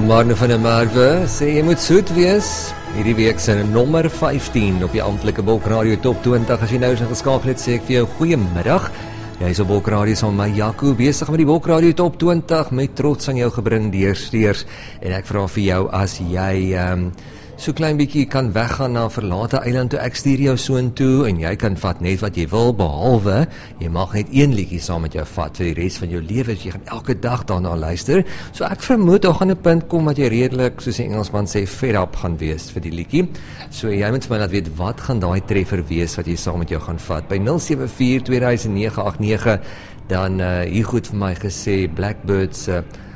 Marno van der Merwe sê jy moet soet wees. Hierdie week se nommer 15 op die amptelike Bulk Radio Top 20. As jy nou is ingeskakel het, sê ek vir jou goeiemiddag. Jy is op Bulk Radio saam met my Jaco, besig met die Bulk Radio Top 20 met trots aan jou gebring deur Steers. En ek vra vir jou, as jy so klein bietjie kan weggaan na 'n verlate eiland toe, ek stuur jou soontoe en jy kan vat net wat jy wil, behalwe jy mag net een liedjie saam met jou vat vir die res van jou lewe. Jy gaan elke dag daarna luister. So ek vermoed daar gaan 'n punt kom wat jy redelik, soos die Engelsman sê, fed up gaan wees vir die liedjie. So jy moet vir my laat weet, wat gaan daai treffer wees wat jy saam met jou gaan vat? By 074-2009-89, dan hier goed vir my gesê, Blackbirds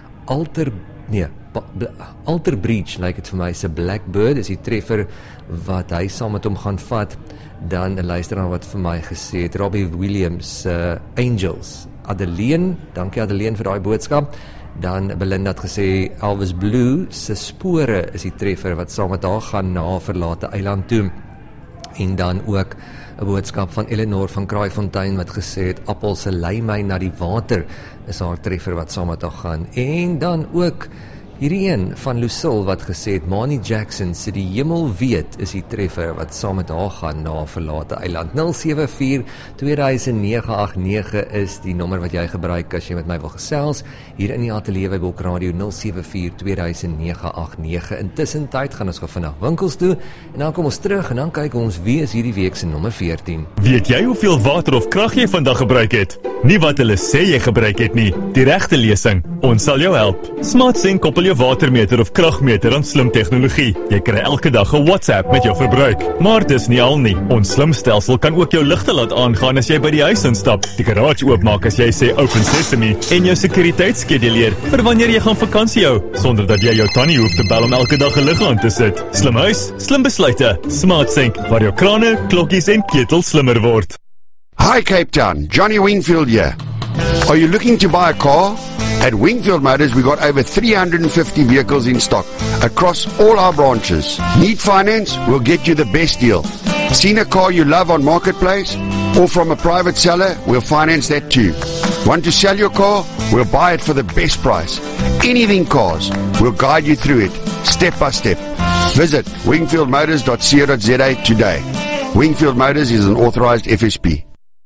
Alter Bridge, lyk dit vir my, se Blackbird is die treffer wat hy saam met hom gaan vat. Dan 'n luisteraar wat vir my gesê het, Robbie Williams, Angels. Adeline, dankie Adeline vir daai boodskap. Dan Belinda het gesê, Elvis Blue se Spore is die treffer wat saam met haar gaan na 'n verlate eiland toe. En dan ook 'n boodskap van Eleanor van Kraaifontein wat gesê het, Appels se lei my na die water is haar treffer wat saam met haar gaan. En dan ook hierdie een van Lucille wat gesê het, Mani Jackson se Die Hemel Weet is die treffer wat saam met haar gaan na 'n verlate eiland. 074-2009-89 is die nommer wat jy gebruik as jy met my wil gesels. Hier in die ateljee by Bulk Radio 074-2009-89. Intussen tyd gaan ons vinnig winkels toe en dan kom ons terug en dan kyk ons wie is hierdie week se nommer 14. Weet jy hoeveel water of krag jy vandag gebruik het? Nie wat hulle sê jy gebruik het nie. Die regte lesing. Ons sal jou help. SmartSync koppel jou watermeter of kragmeter aan slim tegnologie. Jy kry elke dag 'n WhatsApp met jou verbruik. Maar dis nie al nie. Ons slim stelsel kan ook jou ligte laat aangaan as jy by die huis instap, die garage oopmaak as jy sê Open Sesame en jou sekuriteitsskeduleer vir wanneer jy gaan vakansie hou, sonder dat jy jou tannie hoef te bel om elke dag 'n lig aan te sit. Slim huis, slim besluite. SmartSync, waar jou krane, klokkies en ketels slimmer word. Hi Cape Town, Johnny Wingfield here. Are you looking to buy a car? At Wingfield Motors, we got over 350 vehicles in stock across all our branches. Need finance? We'll get you the best deal. Seen a car you love on Marketplace? Or from a private seller? We'll finance that too. Want to sell your car? We'll buy it for the best price. Anything cars, we'll guide you through it, step by step. Visit wingfieldmotors.co.za today. Wingfield Motors is an authorized FSP.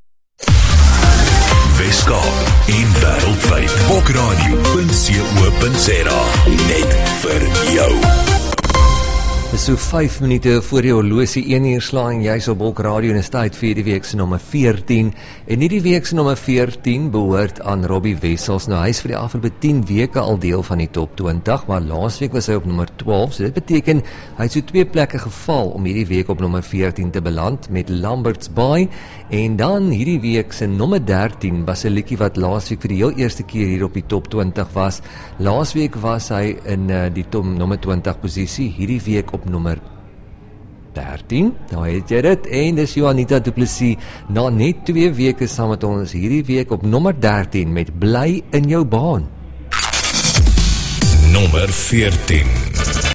Weskaap en wêreldwyd. Bulkradio.co.za. Net vir jou. Dis so 5 minute voor die horlosie 1 uur slaan en jy's op Bulk Radio en is tyd vir die week se nommer 14. En nie die week se nommer 14 behoort aan Robbie Wessels. Nou, hy is vir die afgelope 10 weke al deel van die top 20, maar laasweek was hy op nommer 12. So dit beteken hy het so 2 plekke geval om hierdie week op nommer 14 te beland met Lambert's Bay. En dan hierdie week se nommer 13 was 'n liedjie wat laasweek vir die heel eerste keer hier op die top 20 was. Laasweek was hy in die nommer 20 posisie, hierdie week op nommer 13, nou het jy dit, en dis Juanita Du Plessis, na net 2 weke saam met ons, hierdie week op nommer 13, met Bly in jou baan. Nommer 14.